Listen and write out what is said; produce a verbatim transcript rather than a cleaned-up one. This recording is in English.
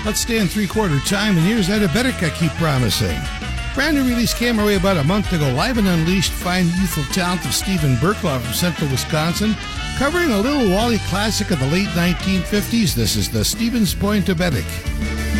Let's stay in three-quarter time, and here's Diabetic, I Keep Promising. Brand new release came our way about a month ago. Live and Unleashed, fine youthful talent of Stephen Burklaw from central Wisconsin, covering a little Wally classic of the late nineteen fifties. This is the Stevens Point Diabetic.